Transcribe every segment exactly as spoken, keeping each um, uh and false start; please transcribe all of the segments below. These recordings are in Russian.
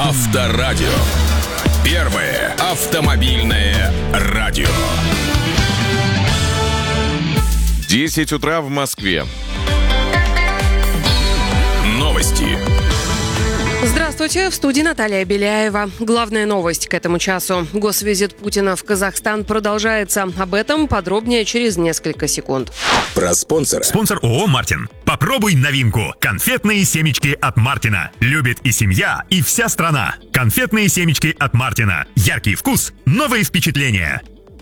Авторадио. Первое автомобильное радио. десять утра в Москве. Новости. Здравствуйте, в студии Наталья Беляева. Главная новость к этому часу. Госвизит Путина в Казахстан продолжается. Об этом подробнее через несколько секунд. Про спонсора. Спонсор ООО «Мартин». Попробуй новинку. Конфетные семечки от Мартина. Любит и семья, и вся страна. Конфетные семечки от Мартина. Яркий вкус, новые впечатления.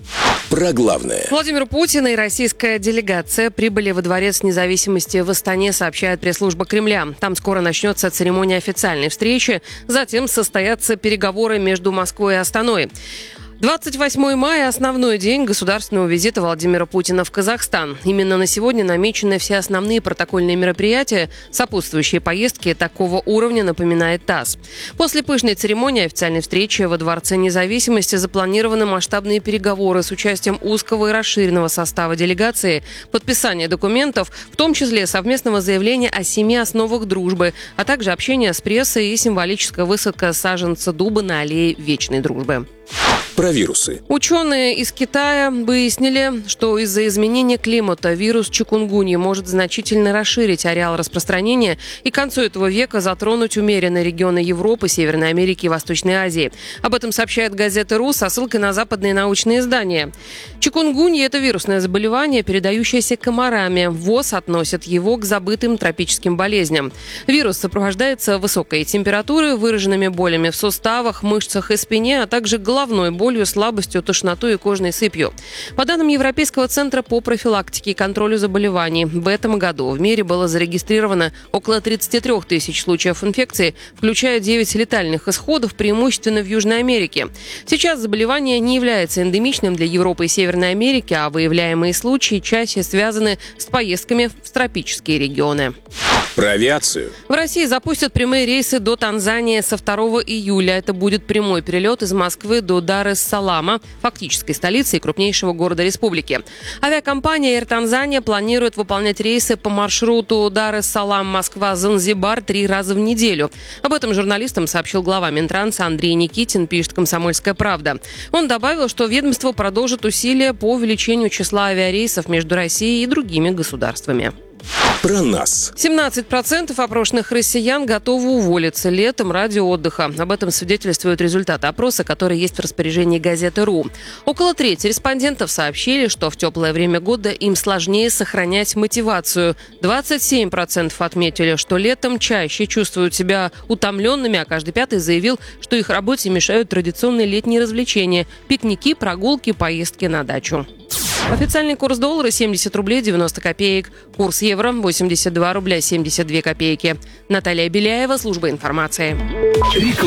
Про главное. Владимир Путин и российская делегация прибыли во Дворец независимости в Астане, сообщает пресс-служба Кремля. Там скоро начнется церемония официальной встречи, затем состоятся переговоры между Москвой и Астаной. двадцать восьмого мая – основной день государственного визита Владимира Путина в Казахстан. Именно на сегодня намечены все основные протокольные мероприятия, сопутствующие поездке такого уровня, напоминает ТАСС. После пышной церемонии официальной встречи во Дворце независимости запланированы масштабные переговоры с участием узкого и расширенного состава делегации, подписание документов, в том числе совместного заявления о семи основах дружбы, а также общение с прессой и символическая высадка саженца дуба на аллее Вечной дружбы. Про вирусы. Ученые из Китая выяснили, что из-за изменения климата вирус чикунгуньи может значительно расширить ареал распространения и к концу этого века затронуть умеренные регионы Европы, Северной Америки и Восточной Азии. Об этом сообщает газета РУ со ссылкой на западные научные издания. Чикунгунья – это вирусное заболевание, передающееся комарами. ВОЗ относит его к забытым тропическим болезням. Вирус сопровождается высокой температурой, выраженными болями в суставах, мышцах и спине, а также головной болью, слабостью, тошнотой и кожной сыпью. По данным Европейского центра по профилактике и контролю заболеваний, в этом году в мире было зарегистрировано около тридцать три тысяч случаев инфекции, включая девять летальных исходов, преимущественно в Южной Америке. Сейчас заболевание не является эндемичным для Европы и Северной Америки, а выявляемые случаи чаще связаны с поездками в тропические регионы. Про авиацию. В России запустят прямые рейсы до Танзании со второго июля. Это будет прямой перелет из Москвы до Дар-эс-Салама, фактической столицы и крупнейшего города республики. Авиакомпания Air Tanzania планирует выполнять рейсы по маршруту Дар-эс-Салам-Москва-Занзибар три раза в неделю. Об этом журналистам сообщил глава Минтранса Андрей Никитин, пишет «Комсомольская правда». Он добавил, что ведомство продолжит усилия по увеличению числа авиарейсов между Россией и другими государствами. Про нас. семнадцать процентов опрошенных россиян готовы уволиться летом ради отдыха. Об этом свидетельствуют результаты опроса, который есть в распоряжении газеты РУ. Около трети респондентов сообщили, что в теплое время года им сложнее сохранять мотивацию. двадцать семь процентов отметили, что летом чаще чувствуют себя утомленными, а каждый пятый заявил, что их работе мешают традиционные летние развлечения – пикники, прогулки, поездки на дачу. Официальный курс доллара семьдесят рублей девяносто копеек. Курс евро восемьдесят два рубля семьдесят две копейки. Наталья Беляева, служба информации.